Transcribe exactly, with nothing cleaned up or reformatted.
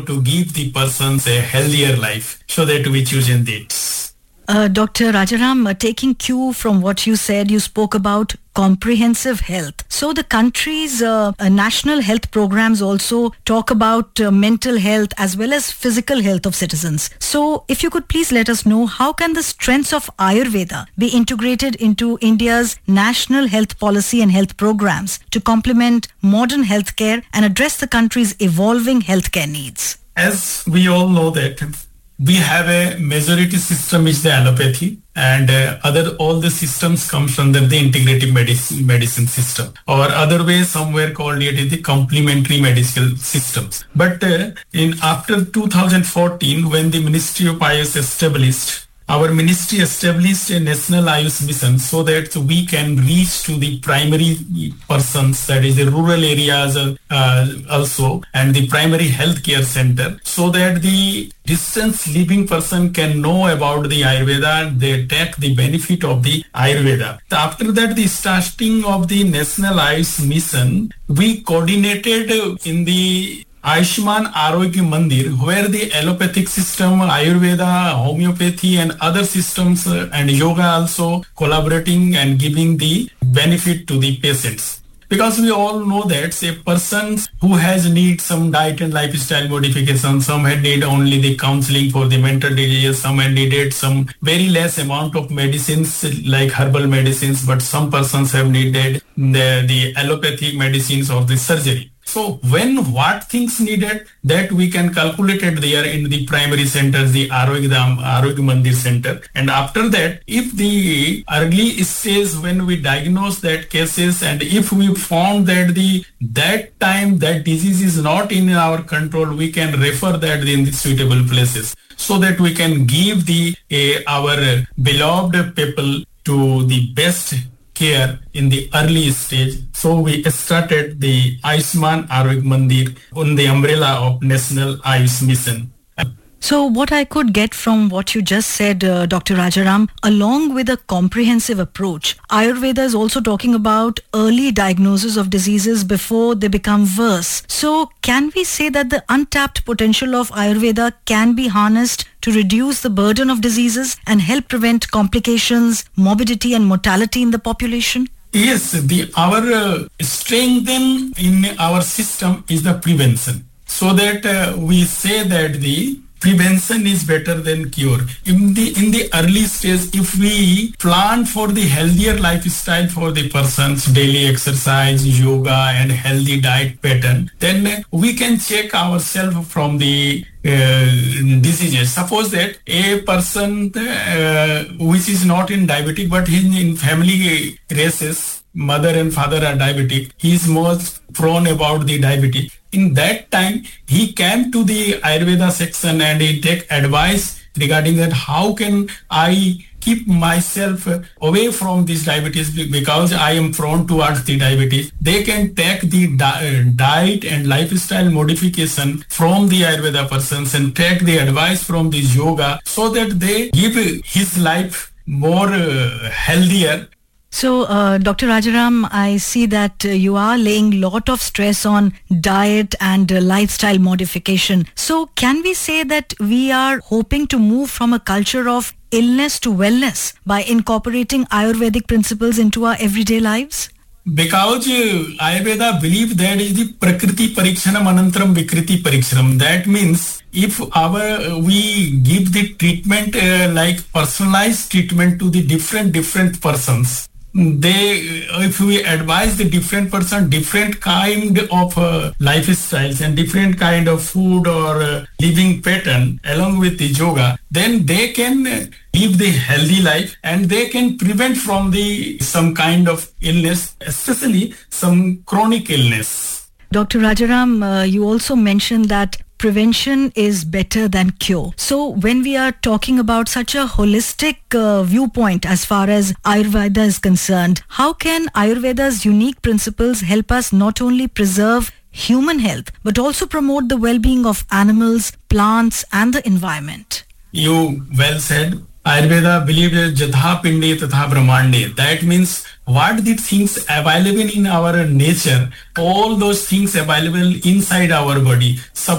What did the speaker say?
to give the persons a healthier life, so that we choose in it. Uh, Doctor Rajaram, uh, taking cue from what you said, you spoke about comprehensive health. So the country's uh, uh, national health programs also talk about uh, mental health as well as physical health of citizens. So if you could please let us know, how can the strengths of Ayurveda be integrated into India's national health policy and health programs to complement modern healthcare and address the country's evolving healthcare needs? As we all know that we have a majority system is the allopathy, and uh, other all the systems comes under the integrative medicine, medicine system, or other way somewhere called it is the complementary medical systems. But uh, in after two thousand fourteen, when the Ministry of Ayush established, our ministry established a national Ayush mission so that we can reach to the primary persons, that is the rural areas uh, also, and the primary healthcare center, so that the distance living person can know about the Ayurveda, they take the benefit of the Ayurveda. After that, the starting of the national Ayush mission, we coordinated in the Ayushman Arogya Mandir, where the allopathic system, Ayurveda, homeopathy and other systems uh, and yoga also collaborating and giving the benefit to the patients. Because we all know that a person who has need some diet and lifestyle modification, some had need only the counseling for the mental disease, some had needed some very less amount of medicines like herbal medicines, but some persons have needed the, the allopathic medicines or the surgery. So when what things needed, that we can calculate it there in the primary centers, the Arogya, Arogya Mandir center. And after that, if the early stage when we diagnose that cases, and if we found that the that time that disease is not in our control, we can refer that in the suitable places, so that we can give the uh, our beloved people to the best care in the early stage. So we started the Ayushman Arogya Mandir on the umbrella of National Ayush Mission. So what I could get from what you just said, uh, Doctor Rajaram, along with a comprehensive approach, Ayurveda is also talking about early diagnosis of diseases before they become worse. So can we say that the untapped potential of Ayurveda can be harnessed to reduce the burden of diseases and help prevent complications, morbidity and mortality in the population? Yes, the our uh, strength in our system is the prevention. So that uh, we say that the prevention is better than cure. In the in the early stage, if we plan for the healthier lifestyle for the person's daily exercise, yoga and healthy diet pattern, then we can check ourselves from the uh, diseases. Suppose that a person uh, which is not in diabetic, but he in family races, mother and father are diabetic, he is most prone about the diabetes. In that time, he came to the Ayurveda section and he take advice regarding that how can I keep myself away from this diabetes because I am prone towards the diabetes. They can take the di- diet and lifestyle modification from the Ayurveda persons and take the advice from this yoga, so that they give his life more uh, healthier. So, uh, Doctor Rajaram, I see that uh, you are laying lot of stress on diet and uh, lifestyle modification. So, can we say that we are hoping to move from a culture of illness to wellness by incorporating Ayurvedic principles into our everyday lives? Because uh, Ayurveda believe that is the Prakriti Parikshanam Anantaram Vikriti Parikshanam. That means if our uh, we give the treatment uh, like personalized treatment to the different different persons, they if we advise the different person different kind of uh, lifestyles and different kind of food or uh, living pattern along with the yoga, then they can uh, live the healthy life and they can prevent from the some kind of illness, especially some chronic illness. Doctor Rajaram, uh, you also mentioned that prevention is better than cure. So when we are talking about such a holistic uh, viewpoint as far as Ayurveda is concerned, how can Ayurveda's unique principles help us not only preserve human health but also promote the well-being of animals, plants and the environment? You well said. Ayurveda believes jatha pinde tatha brahmande. That means what the things available in our nature, all those things available inside our body.